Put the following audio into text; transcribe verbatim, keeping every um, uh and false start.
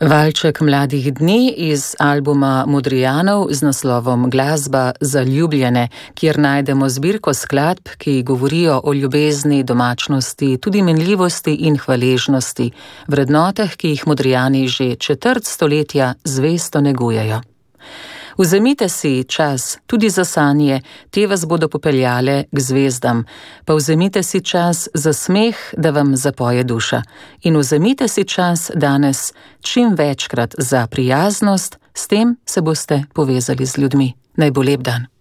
Valček mladih dni iz albuma Modrijanov z naslovom Glasba za ljubljene, kjer najdemo zbirko skladb, ki govorijo o ljubezni, domačnosti, tudi minljivosti in hvaležnosti, vrednotah, ki jih Modrijani že četrt stoletja zvesto negujejo. Vzemite si čas tudi za sanje, te vas bodo popeljale k zvezdam, pa vzemite si čas za smeh, da vam zapoje duša. In vzemite si čas danes čim večkrat za prijaznost, s tem se boste povezali z ljudmi. Naj bo lep dan.